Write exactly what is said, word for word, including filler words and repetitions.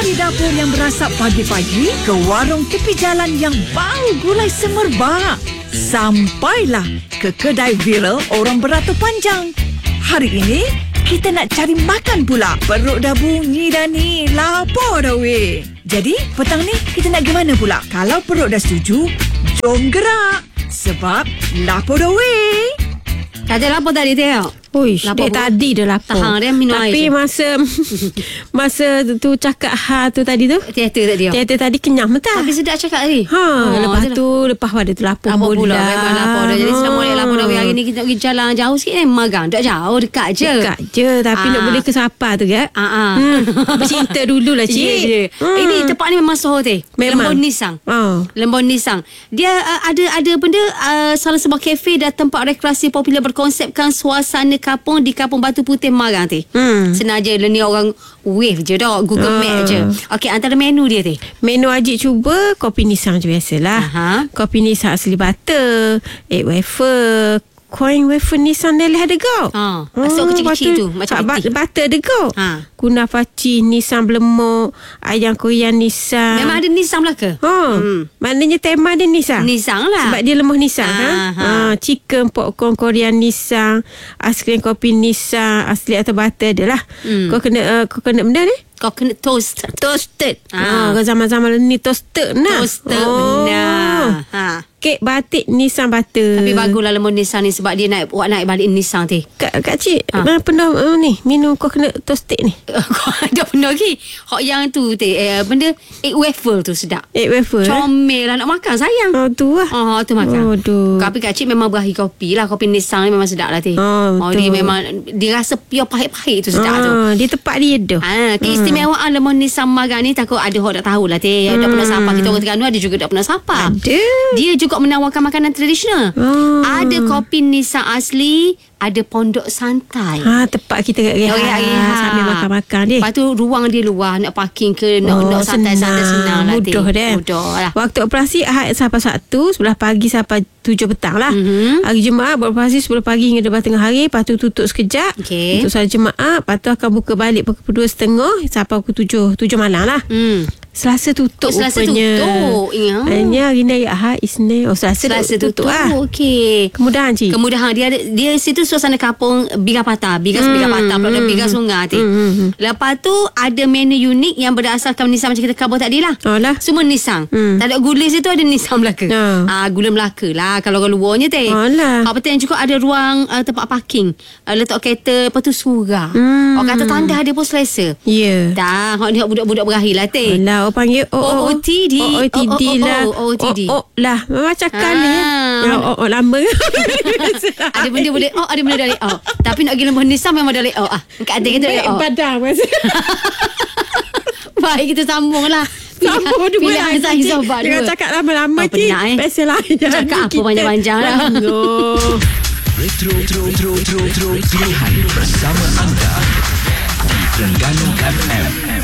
Dari dapur yang berasap pagi-pagi ke warung tepi jalan yang bau gulai semerbak, sampailah ke kedai viral orang beratur panjang. Hari ini kita nak cari makan pula. Perut dah bunyi dah ni, lapar dah weh. Jadi petang ni kita nak pergi mana pula? Kalau perut dah setuju, jom gerak. Sebab lapar dah weh. Tak ada lapar tadi tengok. Uish, dia tadi dah lapar. Tahan dia minum air. Tapi je. masa masa tu cakap ha tu tadi tu. Teater tadi. Teater tadi kenyang betul. Tapi sedap cakap tadi. Ha, oh, lepas tu lepas pada tu lapar Lapar pula. pula. Memang lapar dah. Jadi selama ni lapar dah. Hari ni kita nak pergi jalan jauh sikit ni. Magang. Tak jauh. Dekat je. Dekat je. Tapi Ah. nak boleh ke Sapa tu kan? Ah, ah. Hmm. Bercinta dululah cik. Ya, ya. Hmm. Ini tempat ni memang Soho teh. Memang. Lembon Nisang. Oh. Lembon Nisang. Dia uh, ada ada benda uh, salah sebuah kafe dan tempat rekreasi popular berkonsepkan suasana kampung di Kampung Batu Putih Marang teh. Hmm. Senaja ni orang wave je dah, Google Ah. Map je. Okey, antara menu dia teh. Menu Ajik cuba kopi Nisang je biasalah. Aha. Kopi Nisang asli butter, egg wafer, coin wafer Nisang Nelih ada kau. Ha, masuk kecil-kecil tu, macam ba- peti. butter ada kau. Ha. Kunafaci Nisang belemuk, ayam korean Nisang. Memang ada Nisang belaka. Ha. Hmm. Maknanya tema dia Nisang. Nisang lah. Sebab dia lemah Nisang Ah, kan. ha. Ha, chicken popcorn korean Nisang, aiskrim kopi Nisang, asli atau butter adalah. Hmm. Kau kena uh, kau kena benda ni? Kau kena toast. Toasted. Ah. Ha, zaman-zaman ni toasted nah. Toasted benar. Ha. Kek batik Nisang butter. Tapi baguslah lemon Nisang ni sebab dia naik buat naik balik Nisang teh. Kak, Kak Cik, Ha. ha. pernah uh, ni minum kau kena toasted ni. Kau ada benda lagi. Hak yang tu teh eh, benda egg waffle tu sedap. Egg wafer. Eh? Comel lah nak makan sayang. Oh tu lah. Oh, tu makan. Aduh. Tapi Kak Cik memang berahi kopi lah. Kopi Nisang ni memang sedap lah teh. Oh, oh betul. dia memang dia rasa pure pahit-pahit tu sedap tu. Ah, dia tepat dia dah. Ha, keistimewaan lemon Nisang Marang ni takut ada orang tak tahulah teh. Hmm. Tak pernah sapa. Kita orang Terengganu ada juga tak pernah sapa. Ada. Dia juga menawarkan makanan tradisional. Ah. Ada kopi Nisang asli, ada pondok santai. Ha, tepat kita kat rehat. Oh, rehat-rehat. Sambil makan-makan dia. Lepas tu ruang dia luar, nak parking ke, nak, Oh, nak santai-santai senang lah. teh. Mudah dia. Mudah lah. Waktu operasi Ahad sampai Sabtu, sebelah pagi sampai tujuh petang lah. Mhm. Hari Jumaat beroperasi sebelah pagi hingga dua tengah hari. Lepas tu tutup sekejap. Okey. Untuk salat Jumaat. Lepas tu akan buka balik pukul dua setengah sampai pukul tujuh. Tujuh malam lah. Hmm. Selasa tutup Oh, Selasa rupanya. tutup. Ya. Hanya hari ni hari Ahad, Isnin. Oh, Selasa, Selasa tutup, tutup. lah. Okey. Kemudahan cik. Kemudahan dia ada dia situ suasana kampung Biga Patah, Bigas Hmm, Biga Patah, pula hmm, Biga Sungai tu. hmm, hmm, hmm. Lepas tu ada menu unik yang berdasarkan Nisang macam kita khabar tadi lah. Oh lah. Semua Nisang. Hmm. Tak ada gula situ, ada Nisang Melaka. Ya. Ah, gula Melaka lah kalau orang luarnya teh. Oh lah. Hak betul juga ada ruang uh, tempat parking. Uh, letak kereta, lepas tu surah. Hmm. Orang kata tanda dia pun selesa. Ya. Dah, hak ni hak budak-budak berakhir lah teh. Alah, orang panggil O O O T D. O O T D lah. O O T D. O O lah. Macam kali ya. Ah. Yang O O lama. Ada benda boleh oh, ada benda dari oh. Tapi nak pergi lembah Nisang memang dari oh. Ah, kat atas kita dari oh. Padang masa. Baik, kita sambung lah. Sambung dua Pilihan lah. saya sobat Jangan dua. cakap lama-lama Oh, cik. penat, eh. Biasalah. Cakap apa panjang-panjang lah. Oh. Retro, retro, retro, retro, retro, pilihan bersama anda di Terengganu F M.